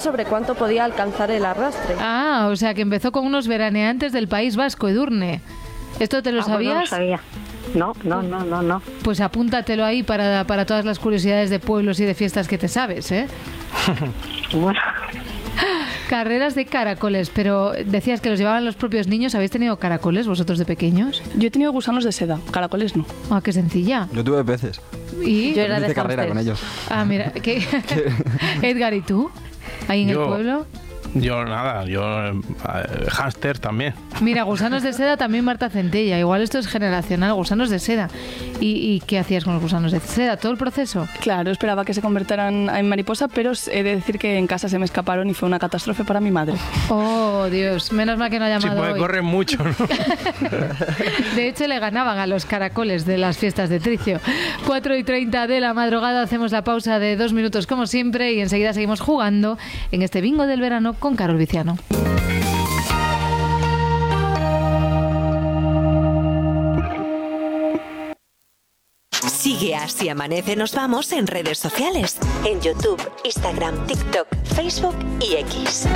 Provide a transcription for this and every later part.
sobre cuánto podía alcanzar el arrastre. Ah, o sea que empezó con unos veraneantes del País Vasco, Edurne. ¿Esto te lo sabías? No lo sabía. No. Pues apúntatelo ahí para todas las curiosidades de pueblos y de fiestas que te sabes, ¿eh? Bueno. Carreras de caracoles, pero decías que los llevaban los propios niños. ¿Habéis tenido caracoles vosotros de pequeños? Yo he tenido gusanos de seda, caracoles no. Ah, qué sencilla. Yo tuve peces. ¿Y? Yo era de carrera con ellos. Ah, mira, ¿qué? Edgar, ¿y tú? ¿Ahí en el pueblo? Yo hámster también. Mira, gusanos de seda también Marta Centella. Igual esto es generacional, gusanos de seda. ¿Y qué hacías con los gusanos de seda? ¿Todo el proceso? Claro, esperaba que se convirtieran en mariposa, pero he de decir que en casa se me escaparon y fue una catástrofe para mi madre. Oh, Dios, menos mal que no ha llamado hoy. Corren mucho, ¿no? De hecho, le ganaban a los caracoles de las fiestas de Tricio. 4:30 de la madrugada, hacemos la pausa de 2 minutos como siempre y enseguida seguimos jugando en este bingo del verano con Carol Viciano. Sigue Así Amanece Nos Vamos en redes sociales, en YouTube, Instagram, TikTok, Facebook y X.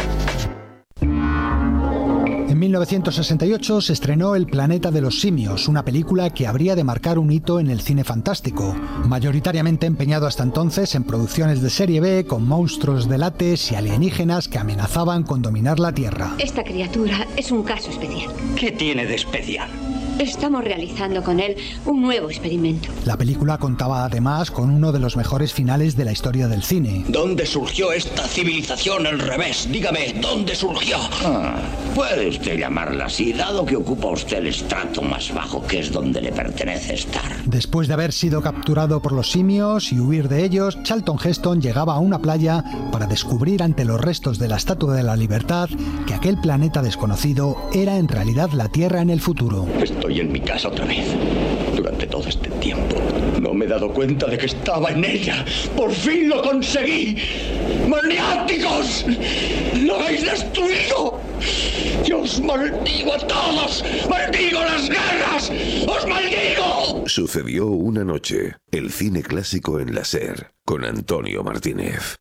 En 1968 se estrenó El planeta de los simios, una película que habría de marcar un hito en el cine fantástico, mayoritariamente empeñado hasta entonces en producciones de serie B con monstruos de látex y alienígenas que amenazaban con dominar la Tierra. Esta criatura es un caso especial. ¿Qué tiene de especial? Estamos realizando con él un nuevo experimento. La película contaba además con uno de los mejores finales de la historia del cine. ¿Dónde surgió esta civilización al revés? Dígame, ¿dónde surgió? Puede usted llamarla así, dado que ocupa usted el estrato más bajo, que es donde le pertenece estar. Después de haber sido capturado por los simios y huir de ellos, Charlton Heston llegaba a una playa para descubrir ante los restos de la Estatua de la Libertad que aquel planeta desconocido era en realidad la Tierra en el futuro. Estoy en mi casa otra vez. Durante todo este tiempo no me he dado cuenta de que estaba en ella. ¡Por fin lo conseguí! ¡Maniáticos! ¡Lo habéis destruido! ¡Yo os maldigo a todos! ¡Maldigo las guerras! ¡Os maldigo! Sucedió una noche. El cine clásico en la SER, con Antonio Martínez.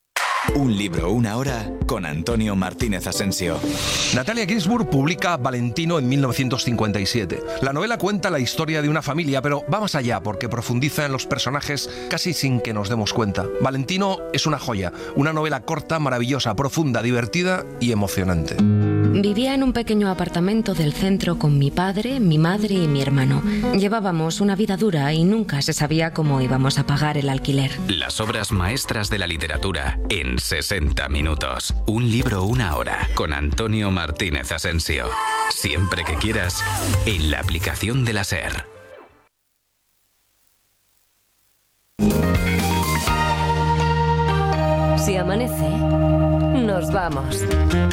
Un libro, una hora, con Antonio Martínez Asensio. Natalia Ginzburg publica Valentino en 1957. La novela cuenta la historia de una familia, pero va más allá porque profundiza en los personajes casi sin que nos demos cuenta. Valentino es una joya, una novela corta, maravillosa, profunda, divertida y emocionante. Vivía en un pequeño apartamento del centro con mi padre, mi madre y mi hermano. Llevábamos una vida dura y nunca se sabía cómo íbamos a pagar el alquiler. Las obras maestras de la literatura en 60 minutos. Un libro, una hora, con Antonio Martínez Asensio. Siempre que quieras, en la aplicación de la SER. Si amanece, nos vamos.